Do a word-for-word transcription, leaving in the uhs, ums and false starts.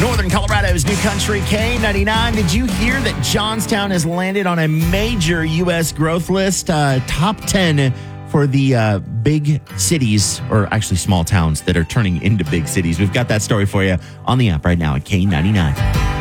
Northern Colorado's New Country K ninety-nine. Did you hear that Johnstown has landed on a major U S growth list? Uh, top ten for the uh, big cities, or actually small towns that are turning into big cities. We've got that story for you on the app right now at K ninety-nine.